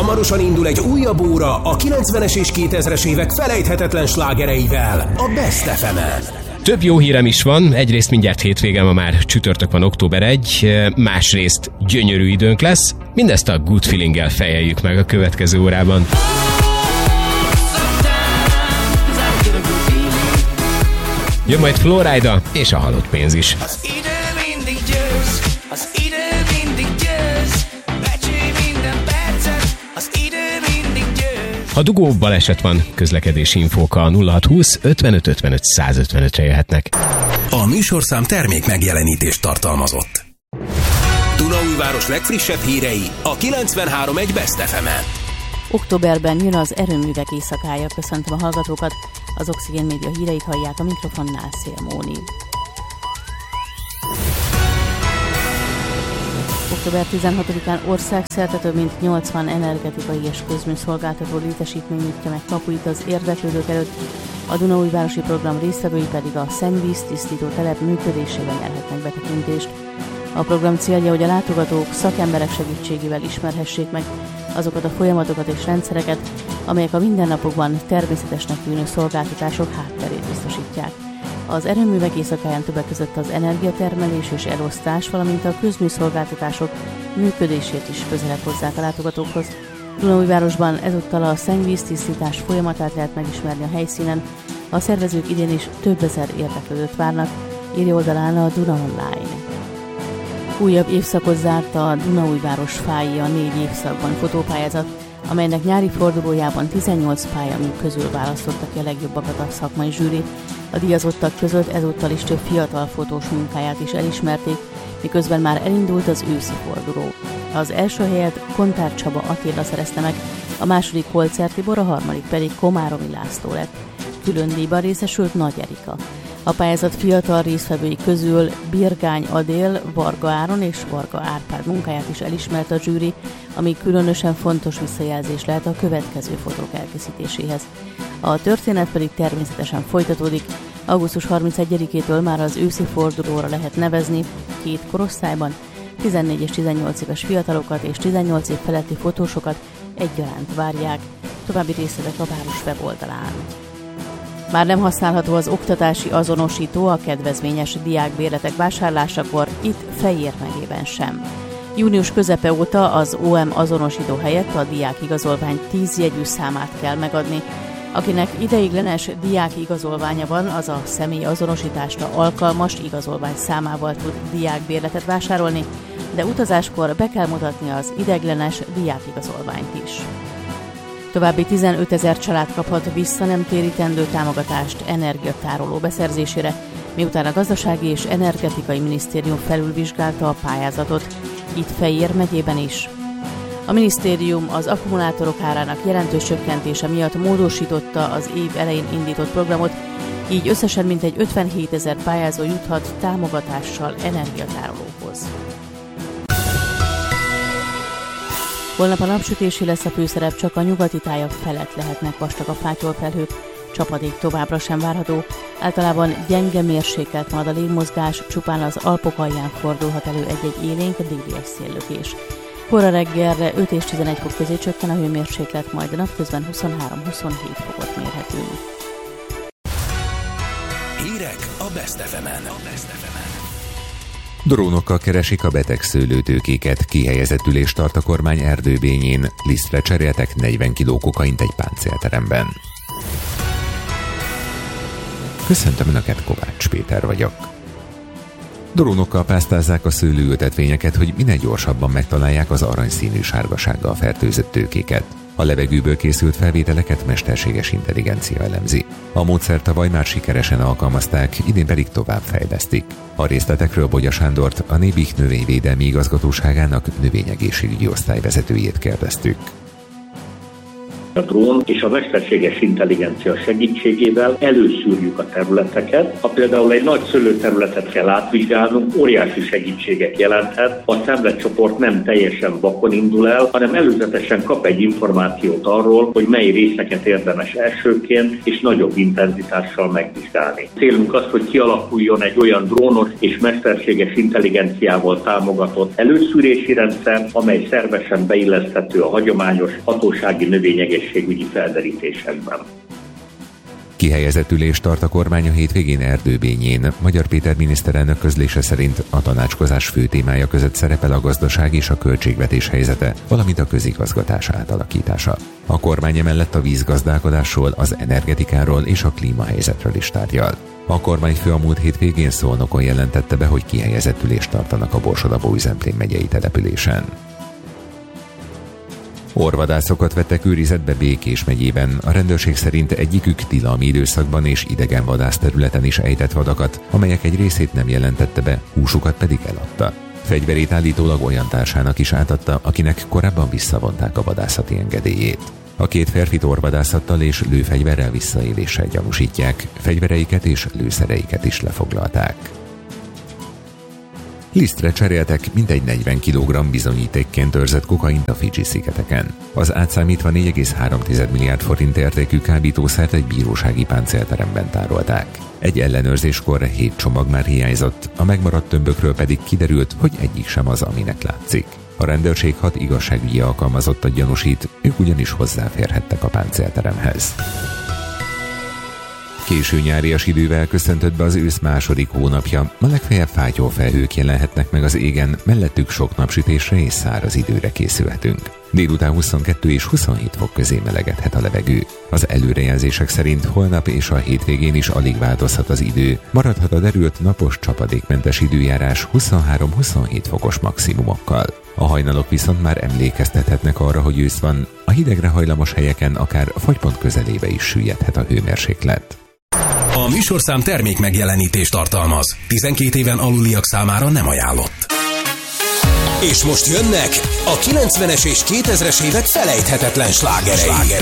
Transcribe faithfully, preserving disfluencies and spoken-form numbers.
Hamarosan indul egy újabb óra a kilencvenes és kétezres évek felejthetetlen slágereivel a Best ef emen. Több jó hírem is van, egyrészt mindjárt hétvége, ma már csütörtök van, október elseje, másrészt gyönyörű időnk lesz, mindezt a Good Feeling-gel fejeljük meg a következő órában. Jön majd Florida és a halott pénz is. Az idő mindig győz, az idő mindig győz, becsülj minden percet, az idő mindig győz. Ha dugó, baleset van, közlekedési infók a nulla hat húsz ötvenöt ötvenöt száz ötvenötre jöhetnek. A műsorszám termék megjelenítést tartalmazott. Dunaújváros legfrissebb hírei a kilencvenhárom egy Best ef emen. Októberben jön az erőművek éjszakája. Köszöntöm a hallgatókat. Az Oxigén Média híreit hallják, a mikrofonnál Szél Móni. október tizenhatodikán országszerte több mint nyolcvan energetikai és közműszolgáltató létesítmény nyitja meg kapuit az érdeklődők előtt, a Dunaújvárosi program résztvevői pedig a szennyvíz tisztító telep működésében nyerhetnek betekintést. A program célja, hogy a látogatók szakemberek segítségével ismerhessék meg azokat a folyamatokat és rendszereket, amelyek a mindennapokban természetesnek tűnő szolgáltatások hátterét biztosítják. Az erőművek éjszakáján többek között az energiatermelés és elosztás, valamint a közműszolgáltatások működését is közelebb hozzák a látogatókhoz. Dunaújvárosban ezúttal a szennyvíztisztítás folyamatát lehet megismerni a helyszínen. A szervezők idén is több ezer érdeklődőt várnak, írja oldalán a Duna Online. Újabb évszakot zárt a Dunaújváros fái a négy évszakban fotópályázat, amelynek nyári fordulójában tizennyolc pályamű közül választottak ki a legjobbakat a szakmai zsűri. A díjazottak között ezúttal is több fiatal fotós munkáját is elismerték, miközben már elindult az őszi forduló. Az első helyet Kontár Csaba Attila szerezte meg, a második Holzer Tibor, a harmadik pedig Komáromi László lett. Külön díjban részesült Nagy Erika. A pályázat fiatal résztvevői közül Birgány Adél, Varga Áron és Varga Árpád munkáját is elismert a zsűri, ami különösen fontos visszajelzés lehet a következő fotók elkészítéséhez. A történet pedig természetesen folytatódik. augusztus harmincegyedikétől már az őszi fordulóra lehet nevezni két korosztályban, tizennégy és tizennyolc éves fiatalokat és tizennyolc év feletti fotósokat egyaránt várják. További részletek a város weboldalán. Már nem használható az oktatási azonosító a kedvezményes diákbérletek vásárlásakor, itt Fejér megyében sem. Június közepe óta az o em azonosító helyett a diákigazolvány tíz jegyű számát kell megadni. Akinek ideiglenes diákigazolványa van, az a személy azonosításra alkalmas igazolvány számával tud diákbérletet vásárolni, de utazáskor be kell mutatni az ideiglenes diákigazolványt is. További tizenötezer család kaphat vissza nem térítendő támogatást energiatároló beszerzésére, miután a Gazdasági és Energetikai Minisztérium felülvizsgálta a pályázatot, itt Fejér megyében is. A minisztérium az akkumulátorok árának jelentős csökkentése miatt módosította az év elején indított programot, így összesen mintegy ötvenhétezer pályázó juthat támogatással energiatárolóhoz. Holnap a napsütési lesz a főszerep, csak a nyugati tájak felett lehetnek vastag a fátyolfelhők, csapadék továbbra sem várható, általában gyenge mérsékelt marad a légmozgás, csupán az Alpok alján fordulhat elő egy-egy élénk délies széllökés. Kora reggelre öt és tizenegy fok közé csökken a hőmérséklet, majd a napközben huszonhárom-huszonhét fokot mérhetünk. Hírek a Best ef emen. Drónokkal keresik a beteg szőlőtőkéket, kihelyezett ülést tart a kormány erdőbényén, lisztre cseréltek negyven kiló kokaint egy páncélteremben. Köszöntöm Önöket, Kovács Péter vagyok. Drónokkal pásztázzák a szőlőültetvényeket, hogy minél gyorsabban megtalálják az aranyszínű sárgasággal fertőzött tőkéket. A levegőből készült felvételeket mesterséges intelligencia elemzi. A módszert tavaly már sikeresen alkalmazták, idén pedig tovább fejlesztik. A részletekről Bogya Sándort, a Nébih Növényvédelmi Igazgatóságának növényegészségügyi osztályvezetőjét kérdeztük. A drón és a mesterséges intelligencia segítségével előszűrjük a területeket. Ha például egy nagy szőlőterületet kell átvizsgálnunk, óriási segítséget jelenthet. A szemletcsoport nem teljesen vakon indul el, hanem előzetesen kap egy információt arról, hogy mely részeket érdemes elsőként és nagyobb intenzitással megvizsgálni. Célunk az, hogy kialakuljon egy olyan drónos és mesterséges intelligenciával támogatott előszűrési rendszer, amely szervesen beilleszthető a hagyományos hatósági növényegészségügyi felderítésekben. Kihelyezett ülést tart a kormány a hétvégén Erdőbényén. Magyar Péter miniszterelnök közlése szerint a tanácskozás fő témája között szerepel a gazdaság és a költségvetés helyzete, valamint a közigazgatás átalakítása. A kormány emellett a vízgazdálkodásról, az energetikáról és a klímahelyzetről is tárgyal. A kormányfő a múlt hétvégén Szolnokon jelentette be, hogy kihelyezett ülést tartanak a Borsod-Abaúj-Zemplén megyei településen. Orvadászokat vettek őrizetbe Békés megyében. A rendőrség szerint egyikük tilalmi időszakban és idegen vadászterületen is ejtett vadakat, amelyek egy részét nem jelentette be, húsukat pedig eladta. Fegyverét állítólag olyan társának is átadta, akinek korábban visszavonták a vadászati engedélyét. A két férfit orvadászattal és lőfegyverrel visszaéléssel gyanúsítják, fegyvereiket és lőszereiket is lefoglalták. Lisztre cseréltek mintegy negyven kilogramm bizonyítékként őrzött kokaint a Fidzsi-szigeteken. Az átszámítva négy egész három milliárd forint értékű kábítószert egy bírósági páncélteremben tárolták. Egy ellenőrzéskor hét csomag már hiányzott, a megmaradt tömbökről pedig kiderült, hogy egyik sem az, aminek látszik. A rendőrség hat igazságügyi alkalmazottat gyanúsít, ők ugyanis hozzáférhettek a páncélteremhez. Késő nyárias idővel köszöntött be az ősz második hónapja, a legfeljebb fátyolfelhők jelenhetnek meg az égen, mellettük sok napsütésre és száraz időre készülhetünk. Délután huszonkettő és huszonhét fok közé melegedhet a levegő. Az előrejelzések szerint holnap és a hétvégén is alig változhat az idő, maradhat a derült napos csapadékmentes időjárás huszonhárom-huszonhét fokos maximumokkal. A hajnalok viszont már emlékeztethetnek arra, hogy ősz van, a hidegre hajlamos helyeken akár fagypont közelébe is süllyedhet a hőmérséklet. A műsorszám termék megjelenítést tartalmaz. tizenkét éven aluliak számára nem ajánlott. És most jönnek a kilencvenes és kétezres évek felejthetetlen slágerei.